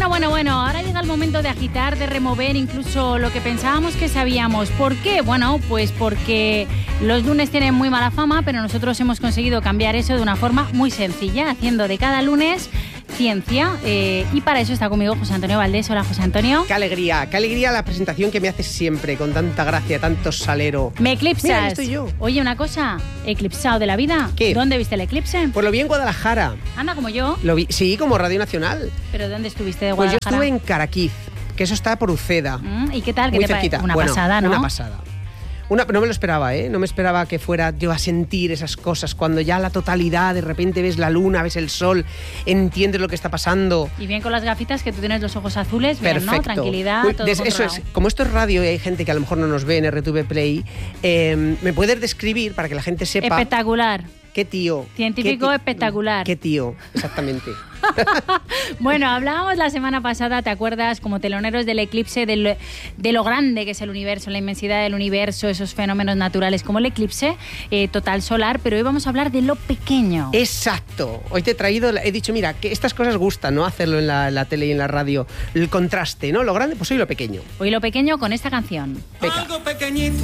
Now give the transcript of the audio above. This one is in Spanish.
Bueno, ahora llega el momento de agitar, de remover incluso lo que pensábamos que sabíamos. ¿Por qué? Bueno, pues porque los lunes tienen muy mala fama, pero nosotros hemos conseguido cambiar eso de una forma muy sencilla, haciendo de cada lunes ciencia, y para eso está conmigo José Antonio Valdés. Hola, José Antonio. Qué alegría la presentación que me haces siempre, con tanta gracia, tanto salero. Me eclipsas. Mira, estoy yo. Oye, una cosa, eclipsado de la vida. ¿Qué? ¿Dónde viste el eclipse? Pues lo vi en Guadalajara. Anda, como yo. Lo vi, sí, como Radio Nacional. ¿Pero dónde estuviste de Pues yo Guadalajara? estuve en Caraquiz, que eso está por Uceda. ¿Y qué tal? Muy ¿Qué te cerquita. Una Bueno, pasada, ¿no? Una pasada. No me lo esperaba, ¿eh? No me esperaba que fuera yo a sentir esas cosas. Cuando ya la totalidad, de repente ves la luna, ves el sol, entiendes lo que está pasando. Y bien con las gafitas, que tú tienes los ojos azules, bien, Perfecto. ¿no? Tranquilidad, todo Eso controlado. es, como esto es radio y hay gente que a lo mejor no nos ve en RTV Play, ¿me puedes describir para que la gente sepa? Espectacular. ¿Qué tío? Científico espectacular. ¿Qué tío? Exactamente. Bueno, hablábamos la semana pasada, ¿te acuerdas? Como teloneros del eclipse, de lo grande que es el universo, la inmensidad del universo, esos fenómenos naturales como el eclipse total solar, pero hoy vamos a hablar de lo pequeño. Exacto. Hoy te he dicho, mira, que estas cosas gustan, ¿no? Hacerlo en la tele y en la radio. El contraste, ¿no? Lo grande, pues hoy lo pequeño. Hoy lo pequeño con esta canción. Venga. Algo pequeñito.